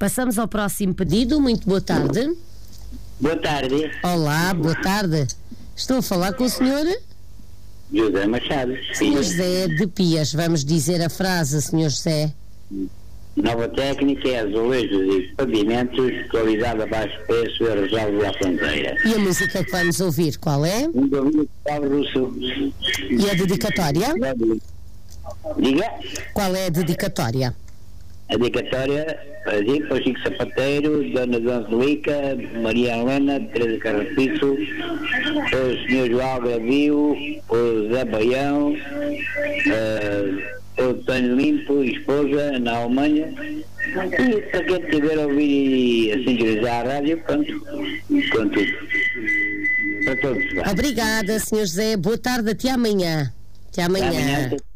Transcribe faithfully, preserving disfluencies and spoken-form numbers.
Passamos ao próximo pedido. Muito boa tarde. Boa tarde. Olá, boa tarde. Estou a falar com o senhor José Machado. senhor José de Pias. Vamos dizer a frase, senhor José. Nova técnica é azulejos e pavimentos, qualidade a baixo preço e resolve a fronteira. E a música que vamos ouvir, qual é? Um domínio russo. E a dedicatória? Diga. Qual é a dedicatória? A dedicatória para ti, para o Chico Sapateiro, Dona Angelica, Maria Helena, Teresa Carrapiço, o senhor João Gravio, o Zé Baião, uh, o Tânia Limpo, esposa, na Alemanha. E para quem estiver a ouvir e a sintonizar a rádio, pronto, com tudo. Para todos. Obrigada, senhor José. Boa tarde, até amanhã. Até amanhã. Até amanhã.